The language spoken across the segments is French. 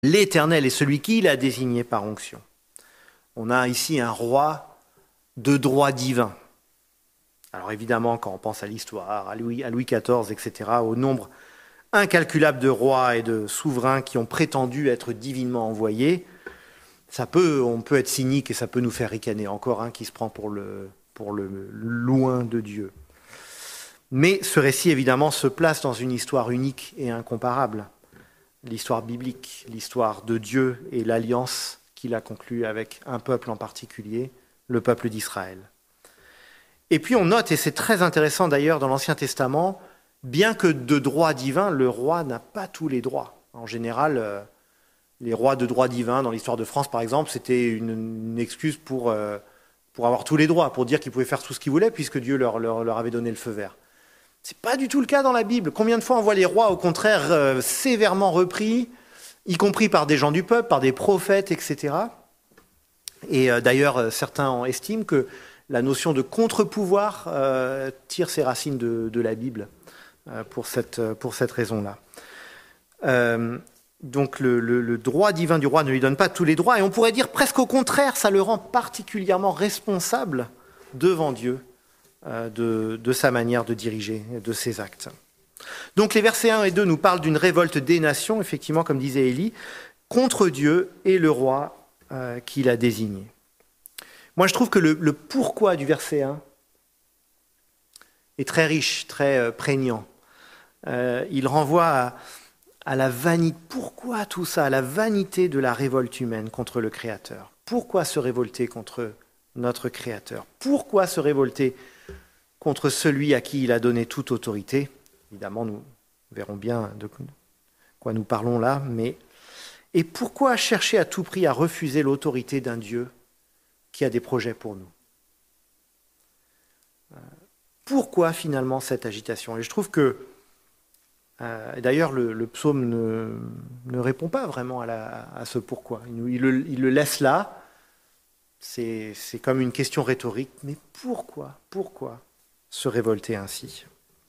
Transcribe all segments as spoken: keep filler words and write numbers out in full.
l'Éternel est celui qui l'a désigné par onction. On a ici un roi de droit divin. Alors évidemment, quand on pense à l'histoire, à Louis, à Louis quatorze, et cetera, au nombre incalculable de rois et de souverains qui ont prétendu être divinement envoyés, ça peut, on peut être cynique et ça peut nous faire ricaner. Encore un qui se prend pour le, pour le loin de Dieu. Mais ce récit, évidemment, se place dans une histoire unique et incomparable. L'histoire biblique, l'histoire de Dieu et l'alliance qu'il a conclue avec un peuple en particulier, le peuple d'Israël. Et puis on note, et c'est très intéressant d'ailleurs dans l'Ancien Testament, bien que de droit divin, le roi n'a pas tous les droits. En général, euh, les rois de droit divin, dans l'histoire de France par exemple, c'était une, une excuse pour, euh, pour avoir tous les droits, pour dire qu'ils pouvaient faire tout ce qu'ils voulaient, puisque Dieu leur, leur, leur avait donné le feu vert. C'est pas du tout le cas dans la Bible. Combien de fois on voit les rois, au contraire, euh, sévèrement repris, y compris par des gens du peuple, par des prophètes, et cetera. Et euh, d'ailleurs, euh, certains estiment que la notion de contre-pouvoir euh, tire ses racines de, de la Bible euh, pour cette, pour cette raison-là. Euh, donc le, le, le droit divin du roi ne lui donne pas tous les droits, et on pourrait dire presque au contraire, ça le rend particulièrement responsable devant Dieu euh, de, de sa manière de diriger, de ses actes. Donc les versets un et deux nous parlent d'une révolte des nations, effectivement, comme disait Élie, contre Dieu et le roi euh, qu'il a désigné. Moi, je trouve que le, le pourquoi du verset un est très riche, très euh, prégnant. Euh, il renvoie à, à la vanité. Pourquoi tout ça? À la vanité de la révolte humaine contre le Créateur. Pourquoi se révolter contre notre Créateur? Pourquoi se révolter contre celui à qui il a donné toute autorité? Évidemment, nous verrons bien de quoi nous parlons là, mais... Et pourquoi chercher à tout prix à refuser l'autorité d'un Dieu qui a des projets pour nous? Pourquoi finalement cette agitation? Et je trouve que, euh, d'ailleurs le, le psaume ne, ne répond pas vraiment à, la, à ce pourquoi. Il, il, le, il le laisse là, c'est, c'est comme une question rhétorique, mais pourquoi, pourquoi se révolter ainsi?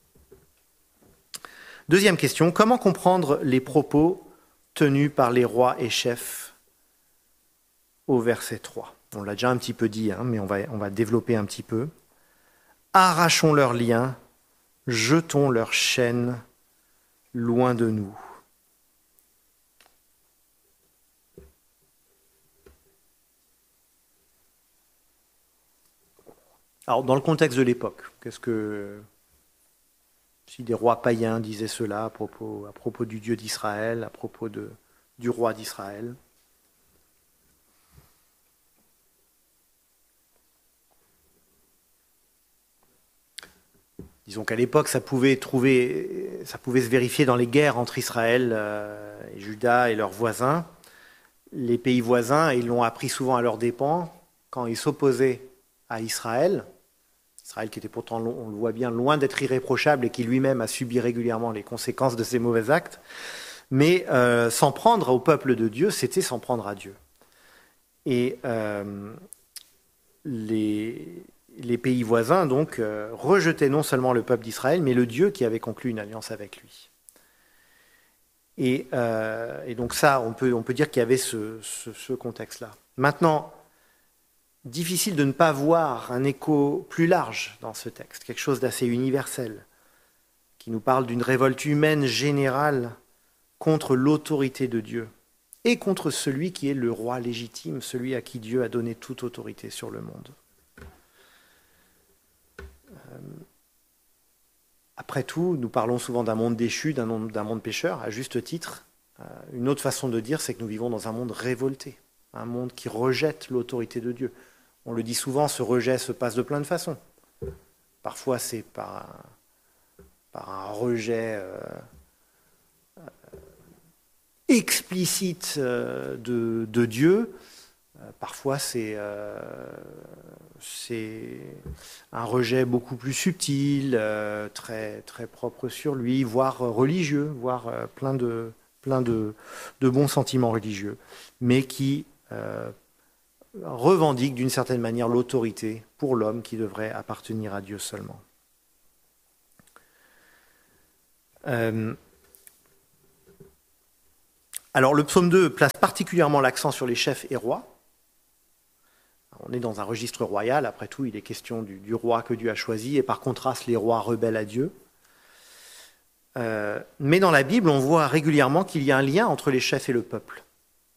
Deuxième question, comment comprendre les propos tenus par les rois et chefs au verset trois? On l'a déjà un petit peu dit, hein, mais on va, on va développer un petit peu. Arrachons leurs liens, jetons leurs chaînes loin de nous. Alors, dans le contexte de l'époque, qu'est-ce que... Si des rois païens disaient cela à propos, à propos du Dieu d'Israël, à propos de, du roi d'Israël? Disons qu'à l'époque, ça pouvait, trouver, ça pouvait se vérifier dans les guerres entre Israël euh, et Juda et leurs voisins. Les pays voisins, ils l'ont appris souvent à leurs dépens, quand ils s'opposaient à Israël, Israël qui était pourtant, on le voit bien, loin d'être irréprochable et qui lui-même a subi régulièrement les conséquences de ses mauvais actes, mais euh, s'en prendre au peuple de Dieu, c'était s'en prendre à Dieu. Et euh, les... Les pays voisins, donc, euh, rejetaient non seulement le peuple d'Israël, mais le Dieu qui avait conclu une alliance avec lui. Et, euh, et donc ça, on peut, on peut dire qu'il y avait ce, ce, ce contexte-là. Maintenant, difficile de ne pas voir un écho plus large dans ce texte, quelque chose d'assez universel, qui nous parle d'une révolte humaine générale contre l'autorité de Dieu, et contre celui qui est le roi légitime, celui à qui Dieu a donné toute autorité sur le monde. Après tout, nous parlons souvent d'un monde déchu, d'un monde, d'un monde pécheur, à juste titre. Une autre façon de dire, c'est que nous vivons dans un monde révolté, un monde qui rejette l'autorité de Dieu. On le dit souvent, ce rejet se passe de plein de façons. Parfois, c'est par un, par un rejet euh, explicite euh, de, de Dieu. Euh, parfois, c'est... Euh, C'est un rejet beaucoup plus subtil, euh, très, très propre sur lui, voire religieux, voire euh, plein, de, plein de, de bons sentiments religieux, mais qui euh, revendique d'une certaine manière l'autorité pour l'homme qui devrait appartenir à Dieu seulement. Euh, Alors le psaume deux place particulièrement l'accent sur les chefs et rois. On est dans un registre royal, après tout, il est question du, du roi que Dieu a choisi, et par contraste, les rois rebelles à Dieu. Euh, mais dans la Bible, on voit régulièrement qu'il y a un lien entre les chefs et le peuple.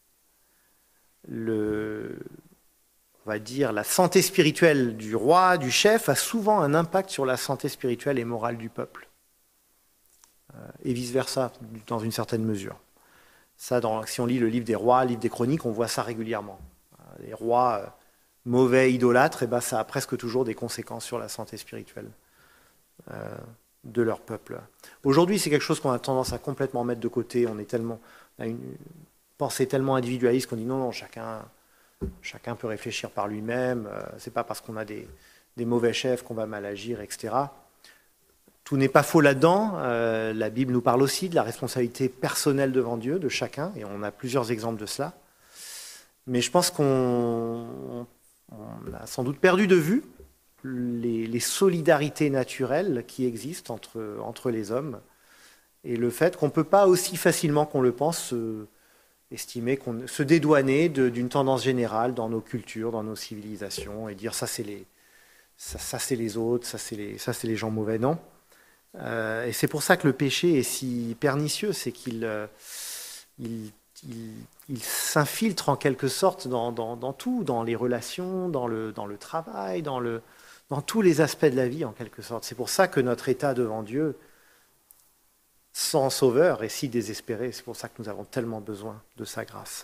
Le, on va dire, la santé spirituelle du roi, du chef, a souvent un impact sur la santé spirituelle et morale du peuple. Euh, et vice-versa, dans une certaine mesure. Ça, dans, si on lit le livre des rois, le livre des chroniques, on voit ça régulièrement. Les rois euh, mauvais, idolâtres, et ben, ça a presque toujours des conséquences sur la santé spirituelle euh, de leur peuple. Aujourd'hui, c'est quelque chose qu'on a tendance à complètement mettre de côté. On est tellement, on a une pensée tellement individualiste qu'on dit non, non, chacun, chacun peut réfléchir par lui-même. Euh, c'est pas parce qu'on a des, des mauvais chefs qu'on va mal agir, et cetera. Tout n'est pas faux là-dedans. Euh, la Bible nous parle aussi de la responsabilité personnelle devant Dieu, de chacun, et on a plusieurs exemples de cela. Mais je pense qu'on on a sans doute perdu de vue les, les solidarités naturelles qui existent entre, entre les hommes, et le fait qu'on ne peut pas aussi facilement qu'on le pense se, estimer, qu'on, se dédouaner de, d'une tendance générale dans nos cultures, dans nos civilisations, et dire ça c'est les, ça, ça, c'est les autres, ça c'est les, ça, c'est les gens mauvais. Non. Euh, et c'est pour ça que le péché est si pernicieux, c'est qu'il euh, il, il, il s'infiltre en quelque sorte dans, dans, dans tout, dans les relations, dans le, dans le travail, dans, le, dans tous les aspects de la vie en quelque sorte. C'est pour ça que notre état devant Dieu, sans sauveur, est si désespéré. C'est pour ça que nous avons tellement besoin de sa grâce.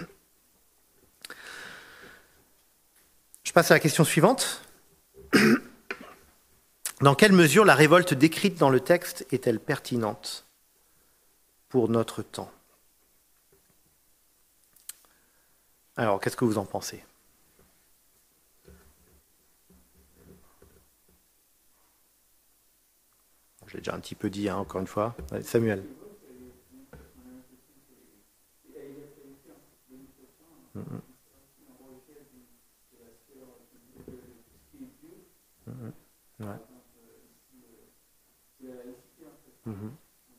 Je passe à la question suivante. Dans quelle mesure la révolte décrite dans le texte est-elle pertinente pour notre temps? Alors, qu'est-ce que vous en pensez? Je l'ai déjà un petit peu dit, hein, encore une fois. Allez, Samuel. Mm-hmm. Mm-hmm. Ouais. Mm-hmm.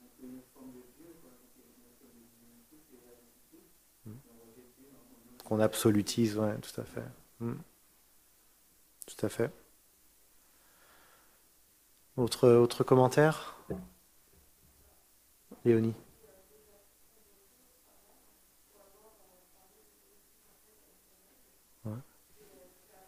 Qu'on absolutise, ouais, tout à fait. Mm. Tout à fait. Autre, autre commentaire, Léonie?